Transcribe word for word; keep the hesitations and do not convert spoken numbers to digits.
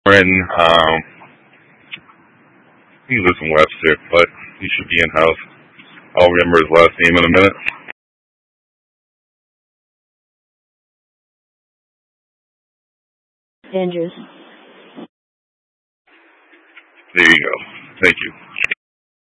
Warren, um, he lives in Webster, but he should be in house. I'll remember his last name in a minute. Andrews. There you go. Thank you.